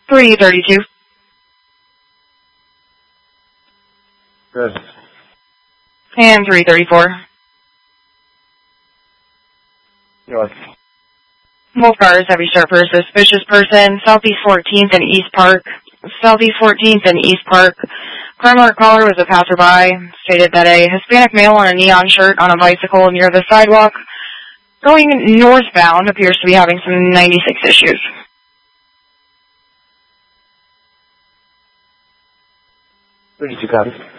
332. Good. And 334. Yes. Both cars have you start for a suspicious person. Southeast 14th and East Park. Southeast 14th and East Park. Crime caller was a passerby. Stated that a Hispanic male in a neon shirt on a bicycle near the sidewalk going northbound appears to be having some 96 issues. 32 copies.